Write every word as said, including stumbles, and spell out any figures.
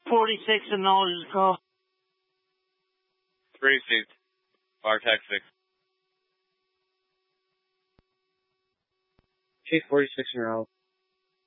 forty-six and knowledge is call. Three seats. Fire tax six. Chief forty-six in row.